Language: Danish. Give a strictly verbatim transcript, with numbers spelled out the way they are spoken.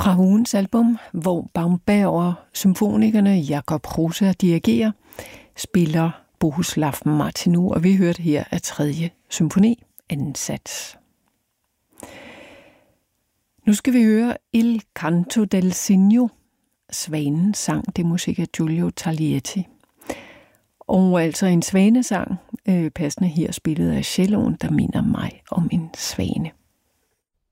Fra ugens album, hvor Bamberger symfonikerne Jakob Hrosa dirigerer, spiller Bohuslav Martinu, og vi hørte her af tredje symfoni, anden sats. Nu skal vi høre Il Canto del Cigno, Svanen sang, det er musik af Giulio Taglietti. Og altså en svanesang, øh, passende her spillet af celloen, der minder mig om en svane.